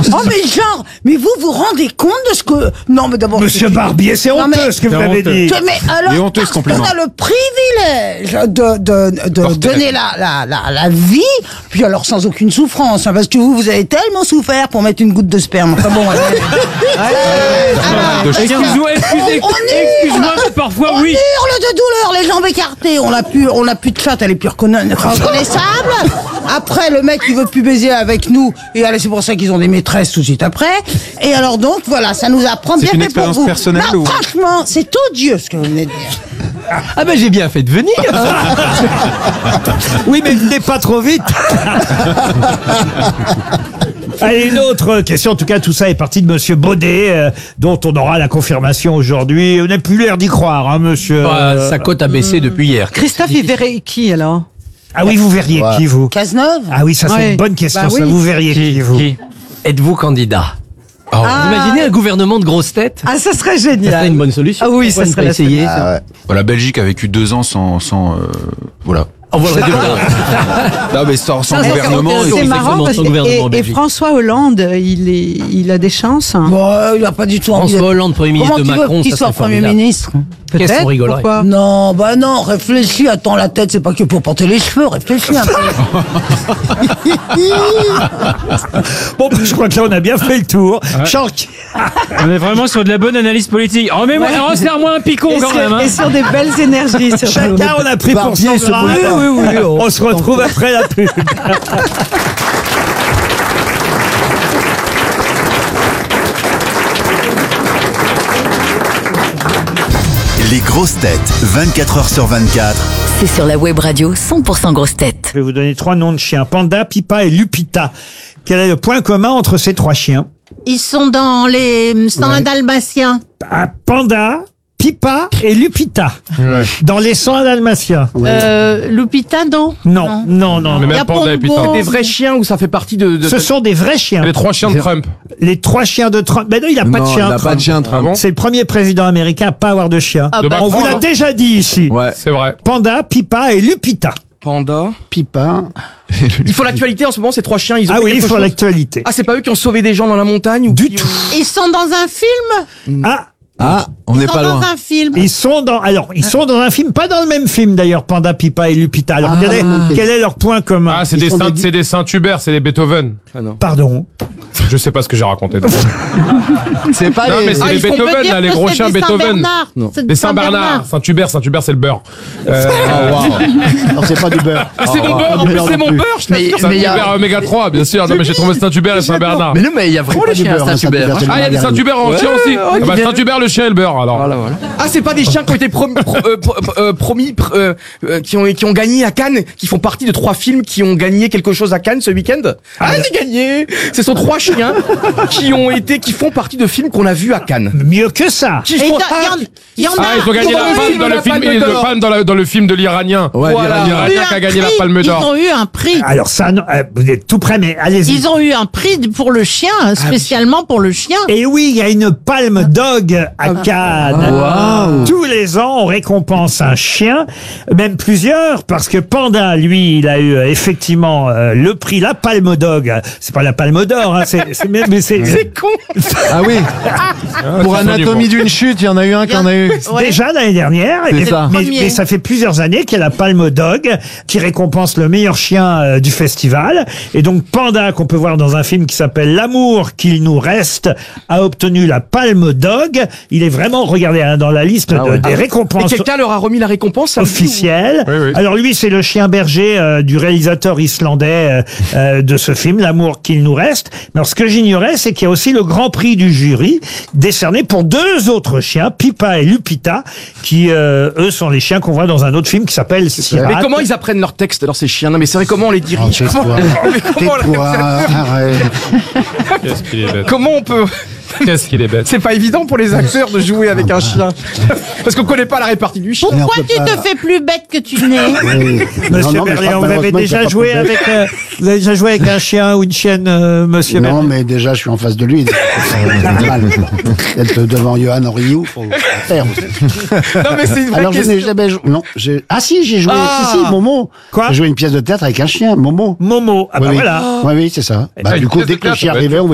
Oh mais genre, mais vous vous rendez compte de ce que... Non mais d'abord... Monsieur Barbier, c'est honteux ce que vous avez dit. Mais alors, parce qu'on a le privilège de donner la vie, puis alors sans aucune souffrance, hein, parce que vous avez tellement souffert pour mettre une goutte de sperme. Enfin bon, Excuse-moi, mais parfois on hurle de douleur, les jambes écartées, on a plus de chatte, elle est plus reconnaissable. Après, le mec, il veut plus baiser avec nous, et allez, c'est pour ça qu'ils ont des maîtresses tout de suite après. Et alors donc, voilà, ça nous apprend bien fait pour vous. Personnelle non, franchement, c'est odieux ce que vous venez de dire. Ah ben j'ai bien fait de venir. Oui, mais venez pas trop vite. Allez, une autre question. En tout cas, tout ça est parti de Monsieur Baudet, dont on aura la confirmation aujourd'hui. On n'a plus l'air d'y croire, hein, monsieur. Sa cote a baissé depuis hier. Christophe, il verrait qui alors? Ah oui, vous verriez qui, vous? Cazeneuve? Ah oui, ça c'est une bonne question. Bah ça, oui. vous verriez qui, vous? Êtes-vous candidat? Vous imaginez un gouvernement de grosses têtes? Ah, ça serait Ça génial. serait une bonne solution. Ah oui, Pourquoi ça ne serait pas la essayer. solution. La Belgique a vécu 2 ans sans voilà. On voit le résultat. Non mais sans gouvernement. C'est marrant parce Sans gouvernement en que et Belgique. François Hollande, il a des chances. Bon, il a pas du tout envie François Hollande, Premier ministre Comment de tu veux Macron, qu'il ça soit serait Premier formidable. ministre? Qu'est-ce qu'on rigolerait? Pourquoi? Non, bah non, réfléchis, attends, la tête, c'est pas que pour porter les cheveux, réfléchis un peu. Bon, je crois que là, on a bien fait le tour. Chanck. On est vraiment sur de la bonne analyse politique. Oh, mais moi, serre-moi un picon quand même. Hein. Et sur des belles énergies. Surtout. Chacun, on a pris pour Barbier, son ce grade. bulletin. Oui. On se retrouve après la pub. Les grosses têtes, 24 heures sur 24. C'est sur la web radio 100% grosses têtes. Je vais vous donner 3 noms de chiens. Panda, Pipa et Lupita. Quel est le point commun entre ces 3 chiens? Ils sont dans les 101 dalmatiens. Panda, Pipa et Lupita. Dans les 100 dalmatiens. Lupita, non? Non. Mais même Panda et Pita. Des vrais chiens ou ça fait partie de... Ce sont des vrais chiens. Les 3 chiens de Trump. Les 3 chiens de Trump. Ben non, il a pas de chien. il n'a pas de chien, Trump. C'est le premier président américain à pas avoir de chien. De On Macron, vous l'a non déjà dit ici. Ouais. C'est vrai. Panda, Pipa et Lupita. Panda. Pipa. Il faut l'actualité en ce moment, ces 3 chiens. Ils ont Ah fait oui, il quelque faut chose. l'actualité. Ah, c'est pas eux qui ont sauvé des gens dans la montagne ou Du qui tout. Ils sont dans un film? On n'est pas loin. Dans un film. Ils sont dans un film, pas dans le même film d'ailleurs, Panda, Pipa et Lupita. Alors, quel est leur point commun? Ah, c'est des Saint-Hubert, c'est des Beethoven. Pardon. Je sais pas ce que j'ai raconté. C'est pas Non, mais c'est les On peut Beethoven, dire là, les que gros c'est chiens des Beethoven. Saint-Bernard. C'est des Les Saint-Bernard. Saint-Hubert, c'est le beurre. Non, c'est pas du beurre. C'est mon beurre, en plus c'est mon beurre, je t'assure. Saint-Hubert Oméga 3, bien sûr. Non, mais j'ai trouvé Saint-Hubert et Saint-Bernard. Mais non, mais il y a vraiment Pas les du chiens beurre, Saint-Hubert. Saint-Hubert, Ah, il y a des Saint-Hubert en chien aussi. Ah bah, Saint-Hubert, le chien et le beurre, alors. Voilà. Ah, c'est pas des chiens qui ont été promis, qui ont gagné à Cannes, qui font partie de 3 films qui ont gagné quelque chose à Cannes ce week-end. Ah, j'ai gagné! Ce sont 3 chiens qui font partie de films qu'on a vus à Cannes. Mieux que ça. Il y en a. Ah, ils ont gagné la palme dans le film, dans le film de l'Iranien. Ouais, Voilà. L'Iranien qui a gagné la palme d'or. Ils ont eu un prix. Alors ça, non, vous êtes tout près, mais allez-y. Ils ont eu un prix pour le chien, spécialement pour le chien. Et oui, il y a une palme dog à Cannes. Tous les ans, on récompense un chien, même plusieurs, parce que Panda, lui, il a eu effectivement le prix, la palme dog. C'est pas la palme d'or, hein, c'est con! Ah oui. Pour Anatomie d'une chute, il y en a eu un qui en a eu. déjà l'année dernière. C'est ça. Mais ça fait plusieurs années qu'il y a la palme dog qui récompense le meilleur chien du festival. Et donc Panda, qu'on peut voir dans un film qui s'appelle L'amour qu'il nous reste, a obtenu la palme dog. Il est vraiment, regardez, hein, dans la liste des Et récompenses quelqu'un leur a remis la récompense ça me dit, officielle. Oui. Alors lui, c'est le chien berger du réalisateur islandais de ce film, L'amour qu'il nous reste. Mais alors, ce que j'ignorais, c'est qu'il y a aussi le grand prix du jury, décerné pour 2 autres chiens, Pipa et Lupita, qui, eux, sont les chiens qu'on voit dans un autre film qui s'appelle Sirat. Mais comment ils apprennent leur texte, alors ces chiens? Non, mais c'est vrai, comment on les dirige? Qu'est-ce qu'il est bête. Comment on peut... Qu'est-ce qu'il est bête. C'est pas évident pour les acteurs de jouer avec un chien. Parce qu'on connaît pas la répartie du chien. Pourquoi tu te fais plus bête que tu n'es? Monsieur Berléand, vous avez déjà joué avec, un chien ou une chienne, monsieur Non, Berléand? mais déjà, je suis en face de lui. C'est normal. Être devant Johan Rioux, faut faire aussi. Non, mais c'est une vraie Alors, je n'ai question. jamais joué. Non, si, j'ai joué. Si, Momo. Quoi? J'ai joué une pièce de théâtre avec un chien, Momo. Momo. Ah bah oui. voilà. Oui, c'est ça. ben, Du coup, dès que le chien arrivait, on